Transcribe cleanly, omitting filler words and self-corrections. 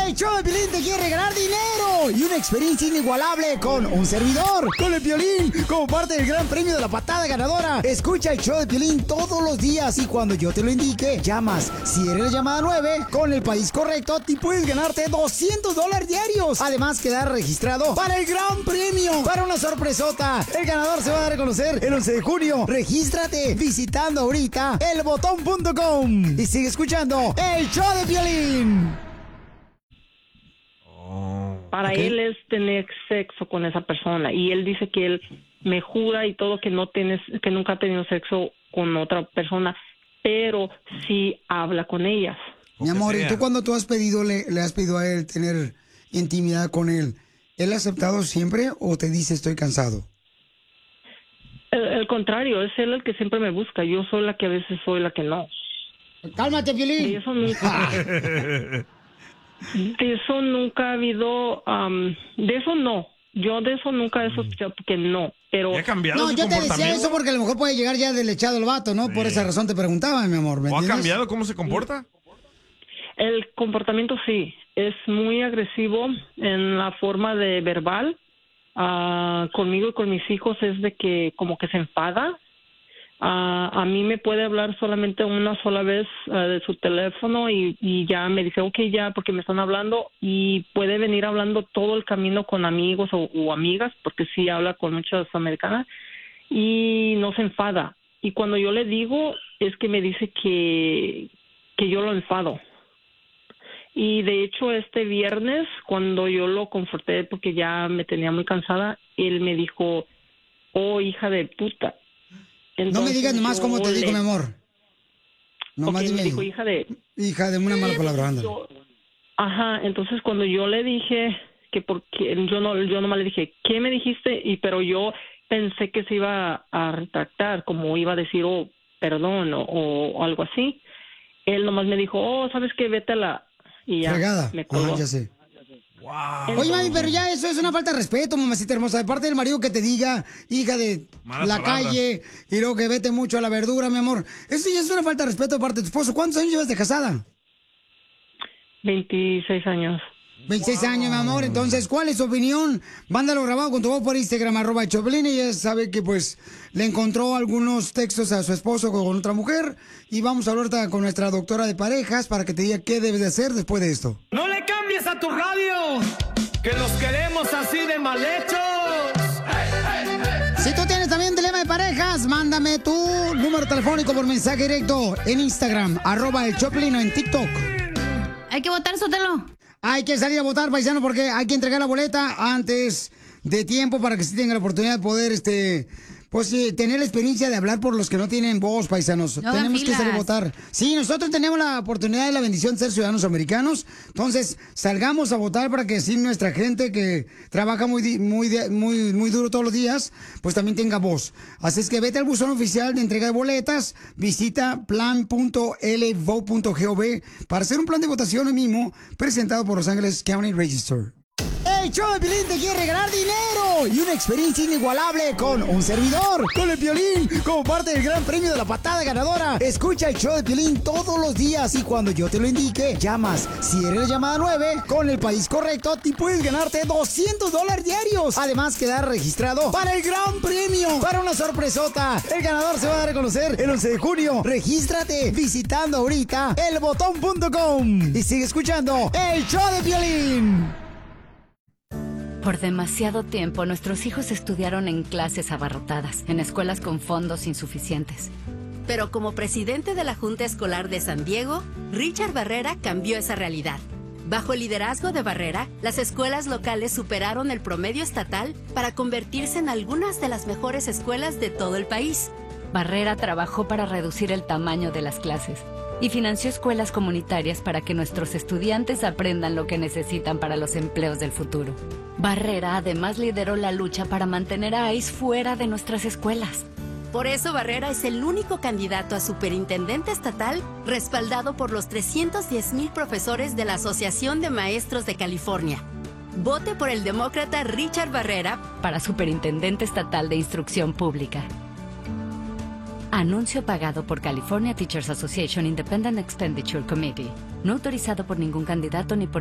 El show de Piolín te quiere regalar dinero y una experiencia inigualable con un servidor, con el Piolín, como parte del gran premio de la patada ganadora. Escucha el show de Piolín todos los días y cuando yo te lo indique, llamas. Si eres la llamada 9, con el país correcto, te puedes ganarte $200 diarios. Además, quedar registrado para el gran premio, para una sorpresota. El ganador se va a dar a conocer el 11 de junio. Regístrate visitando ahorita elbotón.com y sigue escuchando el show de Piolín. Para él es tener sexo con esa persona y él dice que él me jura y todo que nunca ha tenido sexo con otra persona, pero sí habla con ellas. Mi amor, ¿y tú cuando tú has pedido, le has pedido a él tener intimidad con él, él ha aceptado siempre o te dice estoy cansado? El contrario, es él el que siempre me busca. Yo soy la que a veces soy la que no. Cálmate, Piolín. De eso nunca, de eso nunca ha habido, de eso no. Yo de eso nunca he sospechado que no, pero... ¿Ha cambiado No, su yo te decía comportamiento? eso porque a lo mejor puede llegar ya deslechado el vato, ¿no? Sí. Por esa razón te preguntaba, mi amor. ¿me ¿O ha entiendes? cambiado cómo se comporta? El comportamiento sí, es muy agresivo en la forma de verbal. Conmigo y con mis hijos es de que como que se enfada. A mí me puede hablar solamente una sola vez de su teléfono y ya me dice, ok, ya, porque me están hablando, y puede venir hablando todo el camino con amigos o amigas, porque sí habla con muchas americanas, y no se enfada. Y cuando yo le digo, es que me dice que yo lo enfado. Y de hecho este viernes, cuando yo lo conforté porque ya me tenía muy cansada, él me dijo, oh, hija de puta. Entonces, no me digas nomás cómo te digo, mi amor. Nomás dime. me dijo hija de una mala palabra, ándale. Ajá, entonces cuando yo le dije que porque yo nomás le dije, ¿qué me dijiste? Pero yo pensé que se iba a retractar, como iba a decir, oh, perdón, o algo así. Él nomás me dijo, oh, ¿sabes qué? Vete a la... Y ya, Fregada. me colgó. Ajá, ya sé. Wow. Oye, mami, pero ya eso es una falta de respeto, mamacita hermosa. De parte del marido que te diga, hija de Malas la palabras. calle, y luego que vete mucho a la verdura, mi amor. Eso ya es una falta de respeto de parte de tu esposo. ¿Cuántos años llevas de casada? 26 años. 26 años, mi amor. Entonces, ¿cuál es su opinión? Mándalo grabado con tu voz por Instagram, @Choplin. Y ya sabe que, pues, le encontró algunos textos a su esposo con otra mujer. Y vamos a hablar ahorita con nuestra doctora de parejas para que te diga qué debes de hacer después de esto. ¡No le cambies a tu radio! ¡Que los queremos así de mal hechos! Si tú tienes también dilema de parejas, mándame tu número telefónico por mensaje directo en Instagram, @Choplin, o en TikTok. Hay que votar, Sotelo. Hay que salir a votar, paisano, porque hay que entregar la boleta antes de tiempo para que se tenga la oportunidad de poder, pues tener la experiencia de hablar por los que no tienen voz, paisanos. No hagan Tenemos que filas. salir a votar. Sí, nosotros tenemos la oportunidad y la bendición de ser ciudadanos americanos. Entonces, salgamos a votar para que así nuestra gente que trabaja muy duro todos los días, pues también tenga voz. Así es que vete al buzón oficial de entrega de boletas, visita plan.lvote.gov para hacer un plan de votación hoy mismo presentado por Los Ángeles County Register. El show de Piolín te quiere regalar dinero y una experiencia inigualable con un servidor, con el Piolín, como parte del gran premio de la patada ganadora. Escucha el show de Piolín todos los días y cuando yo te lo indique, llamas. Si eres la llamada 9, con el país correcto, te puedes ganarte $200 diarios. Además, quedar registrado para el gran premio, para una sorpresota. El ganador se va a dar a conocer el 11 de junio. Regístrate visitando ahorita elbotón.com y sigue escuchando el show de Piolín. Por demasiado tiempo, nuestros hijos estudiaron en clases abarrotadas, en escuelas con fondos insuficientes. Pero como presidente de la Junta Escolar de San Diego, Richard Barrera cambió esa realidad. Bajo el liderazgo de Barrera, las escuelas locales superaron el promedio estatal para convertirse en algunas de las mejores escuelas de todo el país. Barrera trabajó para reducir el tamaño de las clases y financió escuelas comunitarias para que nuestros estudiantes aprendan lo que necesitan para los empleos del futuro. Barrera además lideró la lucha para mantener a ICE fuera de nuestras escuelas. Por eso Barrera es el único candidato a superintendente estatal respaldado por los 310,000 profesores de la Asociación de Maestros de California. Vote por el demócrata Richard Barrera para superintendente estatal de instrucción pública. Anuncio pagado por California Teachers Association Independent Expenditure Committee. No autorizado por ningún candidato ni por